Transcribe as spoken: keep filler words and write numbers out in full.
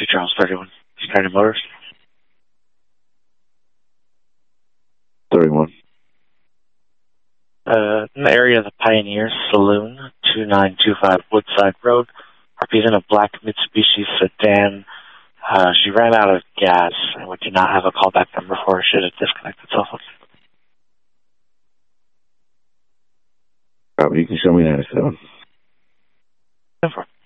Charles thirty-one. Starting Motors. thirty-one. Uh, in the area of the Pioneer Saloon, two nine two five Woodside Road, representing a black Mitsubishi sedan. Uh, she ran out of gas, and we do not have a callback number for her. Should it disconnect itself? Oh, you can show me ninety-seven. ten four.